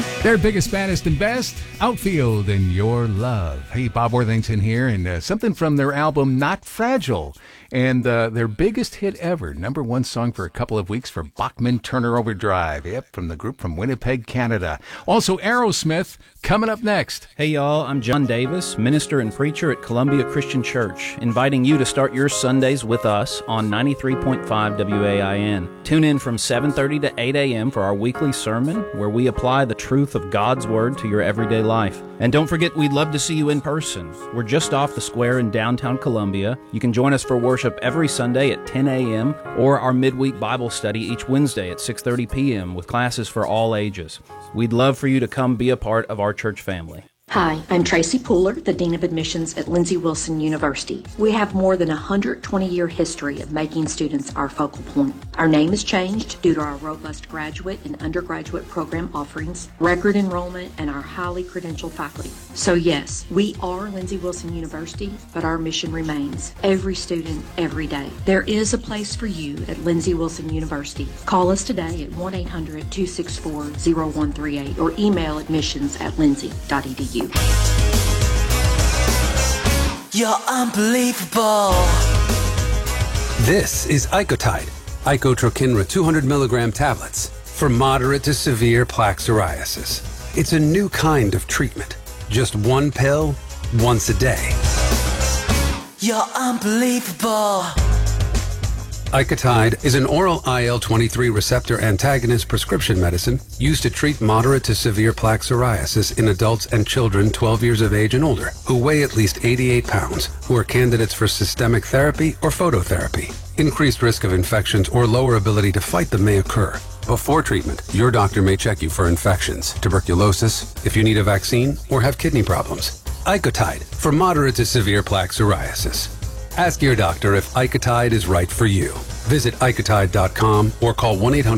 Their biggest, baddest, and best, Outfield and Your Love. Hey, Bob Worthington here, and something from their album Not Fragile, and their biggest hit ever, #1 song for a couple of weeks for Bachman Turner Overdrive. Yep, from the group from Winnipeg, Canada. Also, Aerosmith coming up next. Hey y'all, I'm John Davis, minister and preacher at Columbia Christian Church, inviting you to start your Sundays with us on 93.5 WAIN. Tune in from 7:30 to 8 a.m. for our weekly sermon, where we apply the truth of God's Word to your everyday life. And don't forget, we'd love to see you in person. We're just off the square in downtown Columbia. You can join us for worship every Sunday at 10 a.m. or our midweek Bible study each Wednesday at 6:30 p.m. with classes for all ages. We'd love for you to come be a part of our church family. Hi, I'm Tracy Pooler, the Dean of Admissions at Lindsey Wilson University. We have more than a 120-year history of making students our focal point. Our name has changed due to our robust graduate and undergraduate program offerings, record enrollment, and our highly credentialed faculty. So yes, we are Lindsey Wilson University, but our mission remains every student, every day. There is a place for you at Lindsey Wilson University. Call us today at 1-800-264-0138 or email admissions@lindsey.edu. You're unbelievable. This is Icotide, Icotrokinra 200 milligram tablets for moderate to severe plaque psoriasis. It's a new kind of treatment. Just one pill, once a day. You're unbelievable. Icotide is an oral IL-23 receptor antagonist prescription medicine used to treat moderate to severe plaque psoriasis in adults and children 12 years of age and older who weigh at least 88 pounds, who are candidates for systemic therapy or phototherapy. Increased risk of infections or lower ability to fight them may occur. Before treatment, your doctor may check you for infections, tuberculosis, if you need a vaccine, or have kidney problems. Icotide for moderate to severe plaque psoriasis. Ask your doctor if Icotide is right for you. Visit Icotide.com or call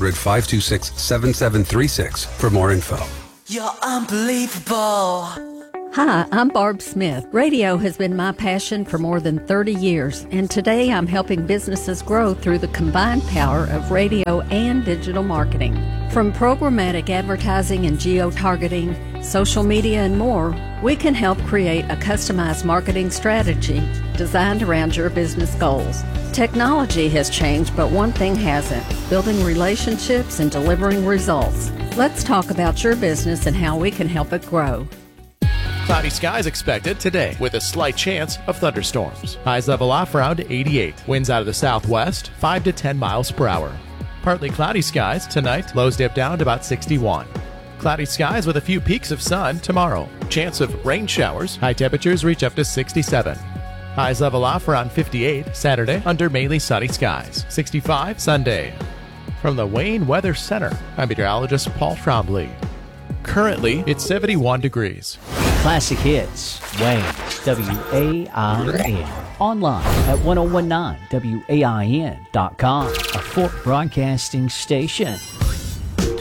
1-800-526-7736 for more info. You're unbelievable. Hi, I'm Barb Smith. Radio has been my passion for more than 30 years, and today I'm helping businesses grow through the combined power of radio and digital marketing. From programmatic advertising and geo-targeting, social media, and more, we can help create a customized marketing strategy designed around your business goals. Technology has changed, but one thing hasn't: building relationships and delivering results. Let's talk about your business and how we can help it grow. Cloudy skies expected today with a slight chance of thunderstorms. Highs level off around 88. Winds out of the southwest, 5 to 10 miles per hour. Partly cloudy skies tonight. Lows dip down to about 61. Cloudy skies with a few peaks of sun tomorrow. Chance of rain showers. High temperatures reach up to 67. Highs level off around 58 Saturday under mainly sunny skies. 65 Sunday. From the Wayne Weather Center, I'm meteorologist Paul Trombley. Currently, it's 71 degrees. Classic Hits, Wayne, WAIN. Online at 1019WAIN.com, a Fort Broadcasting station.